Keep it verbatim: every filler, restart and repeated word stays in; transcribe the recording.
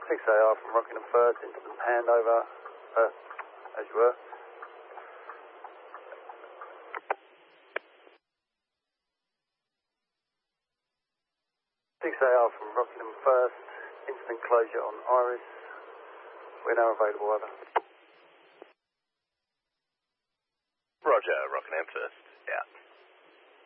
six A R from Rockingham First, instant handover, uh, as you were. six A R from Rockingham First, instant closure on Iris. We're now available, over. Roger, Rockingham First, yeah.